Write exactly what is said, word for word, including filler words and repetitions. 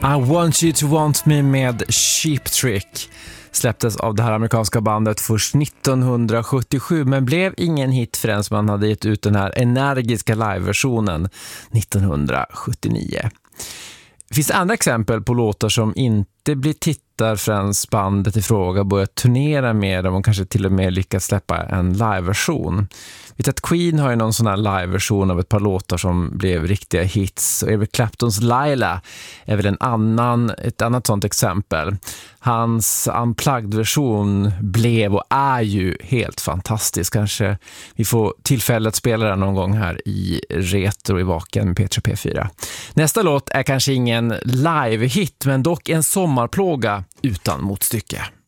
I Want You To Want Me med Cheap Trick släpptes av det här amerikanska bandet först nittonhundrasjuttiosju men blev ingen hit förrän man hade gett ut den här energiska liveversionen nittonhundrasjuttionio. Det finns andra exempel på låtar som inte blir tittar förrän bandet i fråga börjar turnera med dem och kanske till och med lyckas släppa en liveversion. Vi vet att Queen har ju någon sån här liveversion av ett par låtar som blev riktiga hits och Eric Claptons Laila är väl en annan, ett annat sånt exempel. Hans unplugged-version blev och är ju helt fantastisk. Kanske vi får tillfälle att spela den någon gång här i Retro i Vaken med P tre P fyra. Nästa låt är kanske ingen live-hit men dock en sommarplåga utan motstycke.